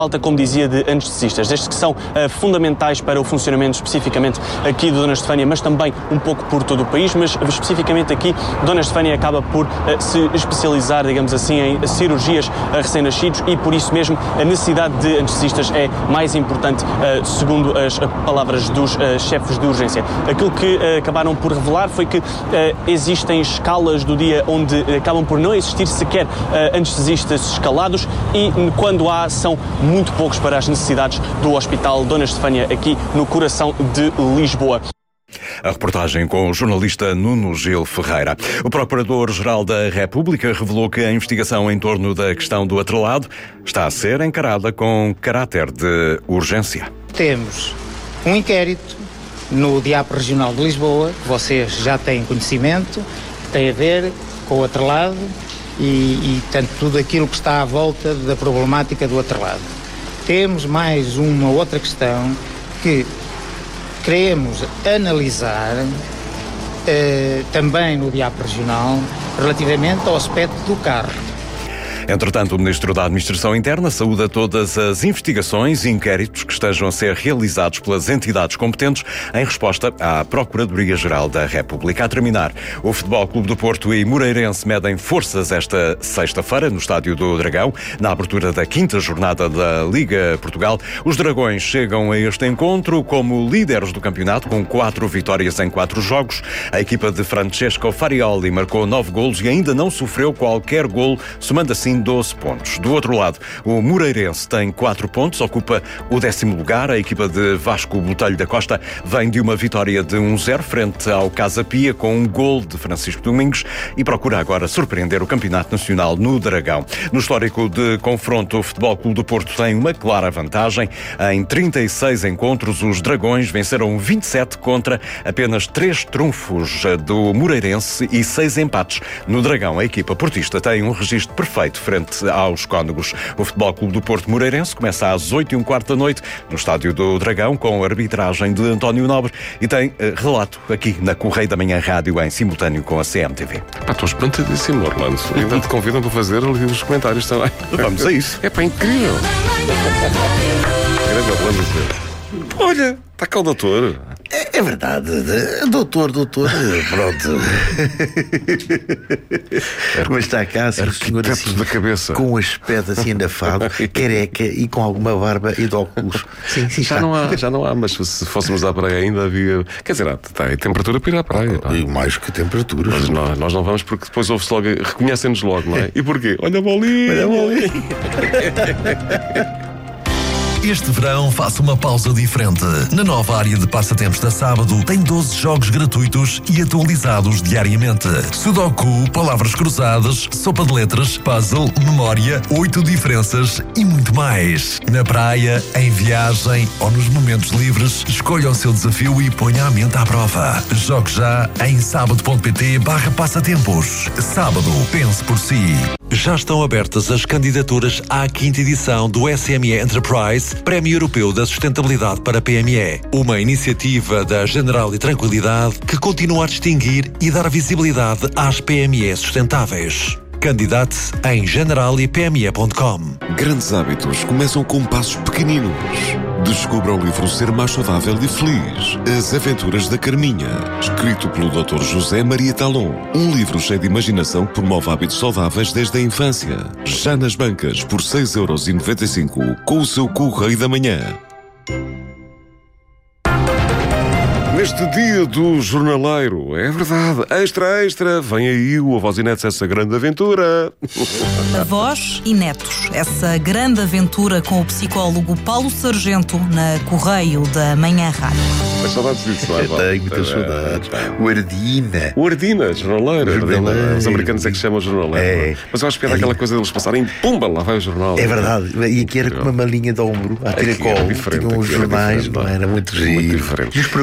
falta, como dizia, de anestesistas, destes que são fundamentais para o funcionamento especificamente aqui de Dona Estefânia, mas também um pouco por todo o país, mas especificamente aqui Dona Estefânia acaba por se especializar, digamos assim, em cirurgias a recém-nascidos e por isso mesmo a necessidade de anestesistas é mais importante, segundo as palavras dos chefes de urgência. Aquilo que acabaram por revelar foi que existem escalas do dia onde acabam por não existir sequer anestesistas escalados e quando há são muito poucos para as necessidades do Hospital Dona Estefânia aqui no coração de Lisboa. A reportagem com o jornalista Nuno Gil Ferreira. O Procurador-Geral da República revelou que a investigação em torno da questão do atrelado está a ser encarada com caráter de urgência. Temos um inquérito no DIAP Regional de Lisboa, que vocês já têm conhecimento, que tem a ver com o atrelado e tanto tudo aquilo que está à volta da problemática do atrelado. Temos mais uma outra questão que queremos analisar também no DIAP Regional relativamente ao aspecto do carro. Entretanto, o Ministro da Administração Interna saúda todas as investigações e inquéritos que estejam a ser realizados pelas entidades competentes em resposta à Procuradoria-Geral da República. A terminar, o Futebol Clube do Porto e Moreirense medem forças esta sexta-feira no Estádio do Dragão, na abertura da 5ª jornada da Liga Portugal. Os Dragões chegam a este encontro como líderes do campeonato, com 4 vitórias em 4 jogos. A equipa de Francesco Farioli marcou 9 golos e ainda não sofreu qualquer golo, somando assim 12 pontos. Do outro lado, o Moreirense tem 4 pontos, ocupa o 10º lugar. A equipa de Vasco Botelho da Costa vem de uma vitória de 1-0 frente ao Casa Pia, com um gol de Francisco Domingos, e procura agora surpreender o Campeonato Nacional no Dragão. No histórico de confronto, o Futebol Clube do Porto tem uma clara vantagem. Em 36 encontros, os Dragões venceram 27 contra apenas 3 trunfos do Moreirense e 6 empates. No Dragão, a equipa portista tem um registro perfeito frente aos cónegos. O Futebol Clube do Porto Moreirense começa às 8h15 da noite no Estádio do Dragão, com a arbitragem de António Nobre, e tem relato aqui na Correio da Manhã Rádio em simultâneo com a CMTV. Estou espantadíssimo, Orlando. Ainda te convidam para fazer ali os comentários também. Vamos a isso. É incrível. Grande Orlando. Olha, está cá o doutor. É verdade, doutor, pronto. Mas está cá, assim, o senhor assim, da cabeça, com um aspecto assim andafado, careca e com alguma barba e de óculos. Sim, já não há, mas se fôssemos à praia ainda havia. Quer dizer, está aí temperatura para ir à praia. E mais que temperatura. Mas nós não vamos porque depois ouve-se logo, reconhecem-nos logo, não é? E porquê? Olha a bolinha! Este verão faça uma pausa diferente. Na nova área de passatempos da Sábado tem 12 jogos gratuitos e atualizados diariamente. Sudoku, palavras cruzadas, sopa de letras, puzzle, memória, 8 diferenças e muito mais. Na praia, em viagem ou nos momentos livres, escolha o seu desafio e ponha a mente à prova. Jogue já em sábado.pt/passatempos. Sábado, pense por si. Já estão abertas as candidaturas à 5ª edição do SME Enterprise, Prémio Europeu da Sustentabilidade para PME. Uma iniciativa da Generali Tranquilidade que continua a distinguir e dar visibilidade às PME sustentáveis. Candidate-se em generalipme.com. Grandes hábitos começam com passos pequeninos. Descubra o livro Ser Mais Saudável e Feliz. As Aventuras da Carminha. Escrito pelo Dr. José Maria Talon. Um livro cheio de imaginação que promove hábitos saudáveis desde a infância. Já nas bancas por 6,95€ com o seu Correio da Manhã. Neste dia do jornaleiro, é verdade, extra, vem aí o Avós e Netos, essa grande aventura. Avós e Netos, essa grande aventura com o psicólogo Paulo Sargento na Correio da Manhã Rádio. Mas saudades disso, não é? Tenho muitas saudades. O Ardina. O Ardina, jornaleiro. Os americanos é que chamam jornaleiro. Mas eu acho que era aquela coisa de eles passarem, pumba, lá vai o jornal. É verdade, e aqui era com uma malinha de ombro, a tiracolo, tinham os jornais, não era muito giro. E os pregões.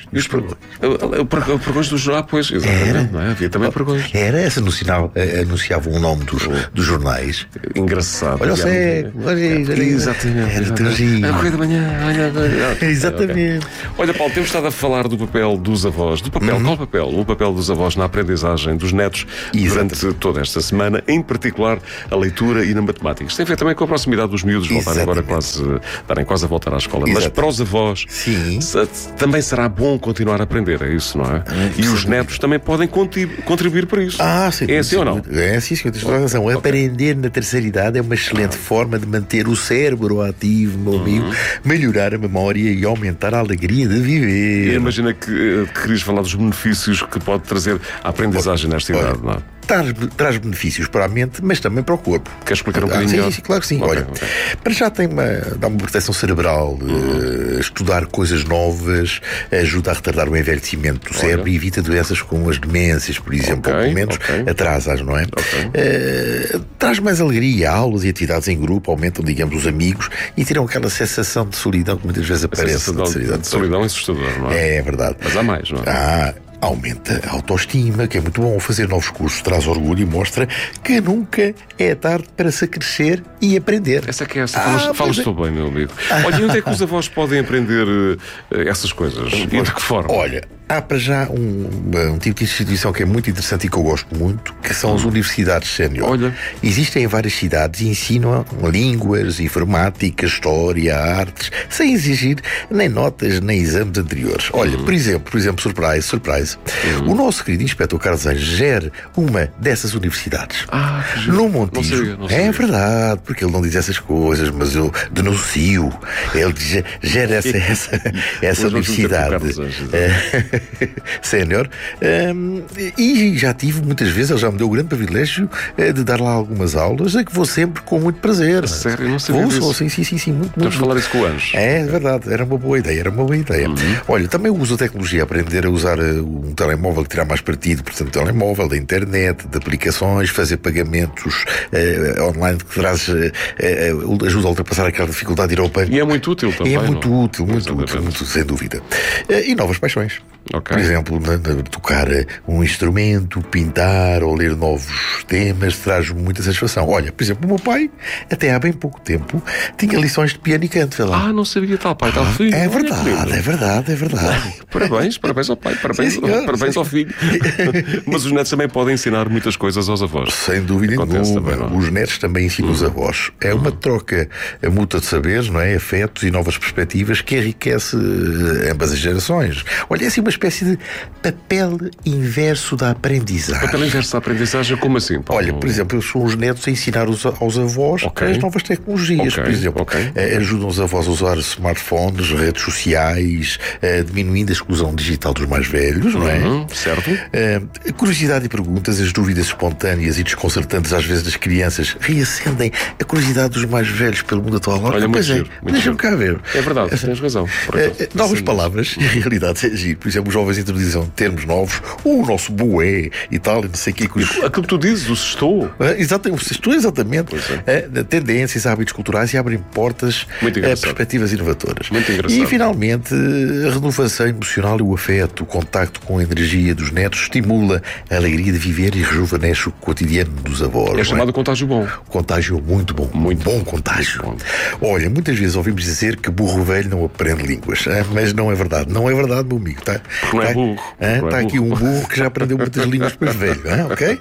pregões. O pregões do jornal, pois, exatamente, não é? Havia também pregões. Era, esse anunciava o nome dos jornais. Engraçado. Olha o cego, olha exatamente. Era tão giro. A correio da manhã, Exatamente. Olha, Paulo, temos estado a falar do papel dos avós. Qual papel? O papel dos avós na aprendizagem dos netos durante toda esta semana, em particular a leitura e na matemática. Isto tem a ver também com a proximidade dos miúdos estarem quase a voltar à escola. Mas para os avós, também será bom continuar a aprender, é isso, não é? E os netos também podem contribuir para isso. Sim. É assim ou não? É assim, sim, tens toda a razão. Aprender na terceira idade é uma excelente forma de manter o cérebro ativo, meu amigo, melhorar a memória e aumentar a alegria de viver. E imagina que querias falar dos benefícios que pode trazer a aprendizagem nesta idade, não é? Traz benefícios para a mente, mas também para o corpo. Queres explicar um bocadinho melhor? Sim, claro que sim. Olha, para já dá uma proteção cerebral, estudar coisas novas, ajuda a retardar o envelhecimento do cérebro e evita doenças como as demências, por exemplo, ou pelo menos atrasa-as, não é? Traz mais alegria, aulas e atividades em grupo, aumentam, digamos, os amigos e tiram aquela sensação de solidão que muitas vezes aparece. De solidão assustadora, não é? É verdade. Mas há mais, não é? Aumenta a autoestima, que é muito bom. Fazer novos cursos traz orgulho e mostra que nunca é tarde para se crescer e aprender. Essa é que é essa. Falas-te bem, meu amigo. Olha, e onde é que os avós podem aprender essas coisas? E de que forma? Olha, há para já um tipo de instituição que é muito interessante e que eu gosto muito, que são as universidades sénior. Olha. Existem em várias cidades e ensinam línguas, informática, história, artes, sem exigir nem notas, nem exames anteriores. Olha, por exemplo, surprise. O nosso querido Inspetor Carlos Anjos gera uma dessas universidades. No Montijo. Não sabia. É verdade, porque ele não diz essas coisas, mas eu denuncio. Ele gera essa universidade sénior. E já tive muitas vezes, ele já me deu o grande privilégio de dar lá algumas aulas, a que vou sempre com muito prazer. Sério? Não sabia disso. Sim, muito. Vamos falar isso com o Anjos. É verdade, era uma boa ideia. Olha, também uso a tecnologia, aprender a usar um telemóvel, tirar mais partido, portanto, do telemóvel, da internet, de aplicações, fazer pagamentos online que traz ajuda a ultrapassar aquela dificuldade de ir ao banco. E é muito útil também. É muito útil, sem dúvida. E novas paixões. Por exemplo, tocar um instrumento, pintar ou ler novos temas traz muita satisfação. Olha, por exemplo, o meu pai, até há bem pouco tempo, tinha lições de piano e canto, vê lá. Não sabia tal pai, tal filho. É verdade. Parabéns ao pai, parabéns ao filho. Mas os netos também podem ensinar muitas coisas aos avós. Sem dúvida nenhuma. Os netos também ensinam os avós. É uma troca mútua de saberes, não é? Afetos e novas perspectivas que enriquece ambas as gerações. Olha, é assim uma espécie de papel inverso da aprendizagem. Papel inverso da aprendizagem, como assim, Paulo? Olha, por exemplo, são os netos a ensinar aos avós as novas tecnologias. Por exemplo, ajudam os avós a usar smartphones, redes sociais, diminuindo a exclusão digital dos mais velhos, não é? Certo. A curiosidade e perguntas, as dúvidas espontâneas e desconcertantes às vezes das crianças reacendem a curiosidade dos mais velhos pelo mundo atual. Olha, deixa-me cá ver. É verdade, tens razão. Novas palavras e realidades é giro. Por exemplo, os jovens introduzem termos novos, o nosso bué e tal, e não sei o que. Aquilo que tu dizes, o sextou. Exatamente, o sextou, exatamente. Tendências, hábitos culturais e abrem portas a perspectivas inovadoras. Muito engraçado. E, finalmente, a renovação emocional e o afeto, o contacto com a energia dos netos estimula a alegria de viver e rejuvenesce o cotidiano dos avós. É chamado contágio bom. Contágio muito bom. Muito bom contágio. Muito bom. Olha, muitas vezes ouvimos dizer que burro velho não aprende línguas, mas não é verdade. Não é verdade, meu amigo. Não é burro. Está aqui um burro que já aprendeu muitas línguas para velho, ok?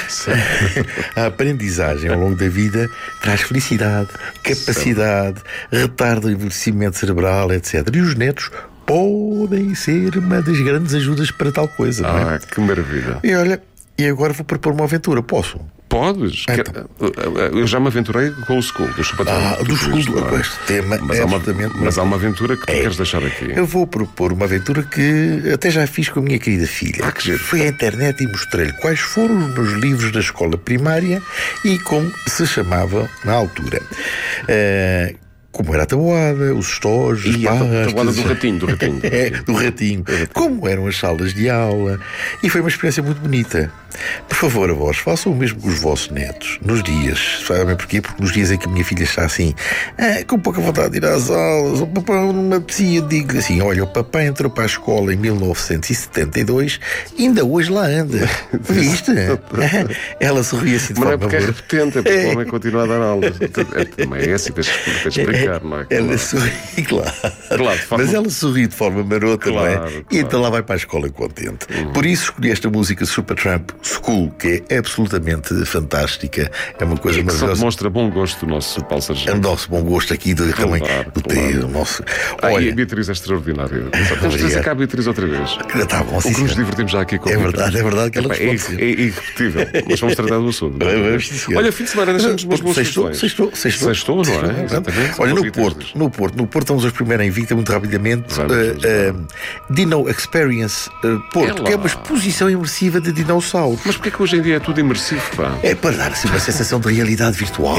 A aprendizagem ao longo da vida traz felicidade, capacidade, retarda o envelhecimento cerebral, etc. E os netos podem ser uma das grandes ajudas para tal coisa, não é? Que maravilha. E olha, agora vou propor uma aventura, posso? Podes. Então. Eu já me aventurei com o School, do Chupatrão. Do School, este tema mas é absolutamente... Mas há uma aventura que tu queres deixar aqui. Eu vou propor uma aventura que até já fiz com a minha querida filha. Que jeito. Fui à internet e mostrei-lhe quais foram os meus livros da escola primária e como se chamavam na altura. como era a tabuada, os estojos, as pastas. A tabuada do ratinho. Do ratinho. Como eram as salas de aula. E foi uma experiência muito bonita. Por favor, avós, façam o mesmo com os vossos netos. Nos dias. Sabem porquê? Porque nos dias em que a minha filha está assim, com pouca vontade de ir às aulas, o papai não me apetecia, digo-lhe assim: olha, o papai entrou para a escola em 1972, ainda hoje lá anda. Viste? Ela sorria assim de forma... Mas não é porque é repetente, é porque o homem continua a dar aulas. Também é assim, tens de explicar, não é? Ela sorri, claro. Mas ela sorri de forma marota, não é? E então lá vai para a escola contente. Por isso escolhi esta música Supertramp School, que é absolutamente fantástica. É uma coisa maravilhosa. Só demonstra bom gosto do nosso Paulo Sargento. É o nosso bom gosto aqui também do nosso. Olha, e a Beatriz é extraordinária. Temos de dizer cá a Beatriz outra vez. Tá bom, sim, o que nos divertimos já aqui com é verdade que ela é irrepetível. Mas vamos tratar do assunto. Olha, fim de semana deixamos umas boas sugestões. Sextou, não é? Exatamente. Olha, no Porto vamos hoje primeiro em Invicta, muito rapidamente. Dino Experience Porto, que é uma exposição imersiva de dinossauros. Mas porquê que hoje em dia é tudo imersivo, pá? É para dar assim uma sensação de realidade virtual.